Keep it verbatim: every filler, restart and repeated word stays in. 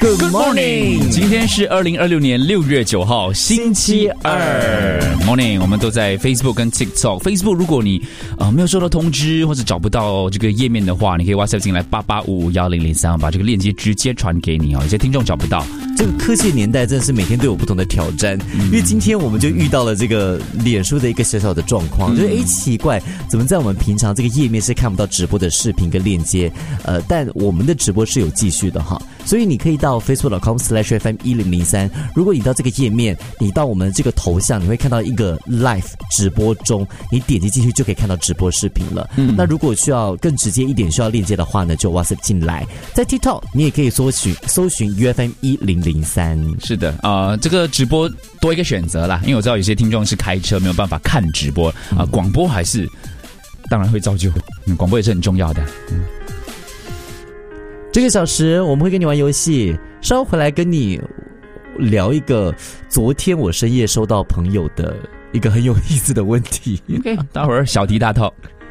Good morning， 今天是二零二六年六月九号，星期二。Morning， 我们都在 Facebook 跟 TikTok。Facebook 如果你呃没有收到通知或者找不到这个页面的话，你可以 WhatsApp 进来八八五五一零零三，把这个链接直接传给你哦。有些听众找不到。 这个科技年代真的是每天都有不同的挑战，嗯、因为今天我们就遇到了这个脸书的一个小小的状况，嗯、就是诶奇怪，怎么在我们平常这个页面是看不到直播的视频跟链接，呃，但我们的直播是有继续的哈，所以你可以到 facebook dot com slash f m 一零零三，如果你到这个页面，你到我们这个头像，你会看到一个 live 直播中，你点击进去就可以看到直播视频了。嗯，那如果需要更直接一点，需要链接的话呢，就 WhatsApp 进来，在 TikTok 你也可以搜寻搜寻 U F M 一零零三。 是的，呃，这个直播多一个选择啦，因为我知道有些听众是开车没有办法看直播啊、呃，广播还是当然会照旧，嗯，广播也是很重要的。嗯， 这个小时我们会跟你玩游戏，稍后回来跟你聊一个昨天我深夜收到朋友的一个很有意思的问题。 OK， 待会儿小题大套。